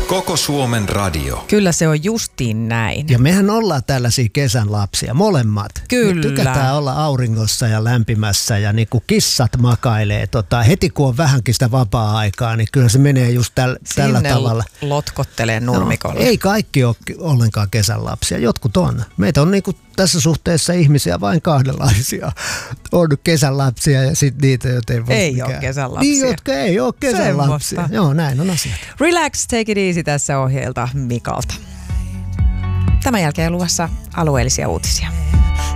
Koko Suomen radio. Kyllä se on justiin näin. Ja mehän ollaan tällaisia kesän lapsia, molemmat. Kyllä. Me tykätään olla auringossa ja lämpimässä ja niin kuin kissat makailee. Heti kun on vähänkin sitä vapaa-aikaa, niin kyllä se menee just tällä tavalla. Sinne lotkottelee nurmikolle. No, ei kaikki ole ollenkaan kesän lapsia, jotkut on. Meitä on niin kuin tässä suhteessa ihmisiä vain kahdenlaisia. On kesän lapsia ja sitten niitä, joita ei ole kesän lapsia. Niin, jotka ei ole kesän lapsia. Joo, näin on asiat. Relax, take it easy tässä ohjeelta Mikalta. Tämän jälkeen luvassa alueellisia uutisia.